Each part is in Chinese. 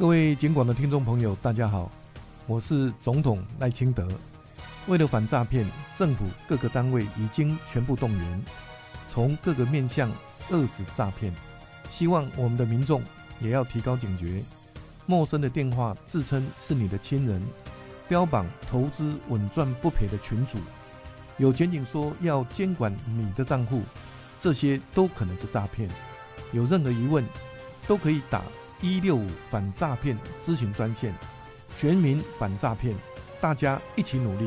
各位警广的听众朋友，大家好，我是总统赖清德。为了反诈骗，政府各个单位已经全部动员，从各个面向遏止诈骗。希望我们的民众也要提高警觉，陌生的电话自称是你的亲人，标榜投资稳赚不赔的群组，有检警说要监管你的账户，这些都可能是诈骗。有任何疑问，都可以打165反诈骗咨询专线，全民反诈骗，大家一起努力。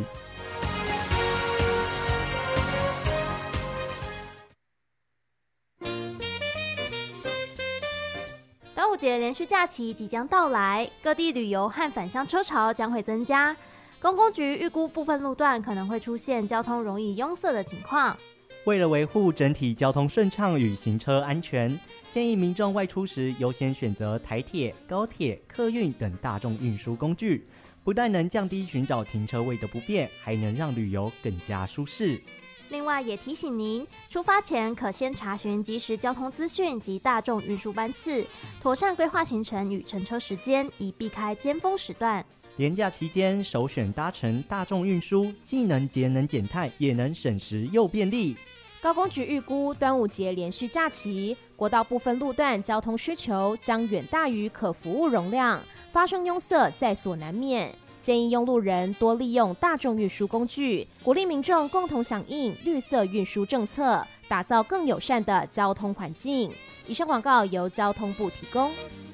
端午节连续假期即将到来，各地旅游和返乡车潮将会增加。公公局预估部分路段可能会出现交通容易拥塞的情况。 为了维护整体交通顺畅与行车安全，建议民众外出时优先选择台铁、高铁、客运等大众运输工具，不但能降低寻找停车位的不便，还能让旅游更加舒适。 另外也提醒您，出发前可先查询即时交通资讯及大众运输班次，妥善规划行程与乘车时间，以避开尖峰时段。 连假期间首选搭乘大众运输，既能节能减碳，也能省时又便利。 高公局预估端午节连续假期，国道部分路段交通需求将远大于可服务容量，发生拥塞在所难免。建议用路人多利用大众运输工具，鼓励民众共同响应绿色运输政策，打造更友善的交通环境。以上广告由交通部提供。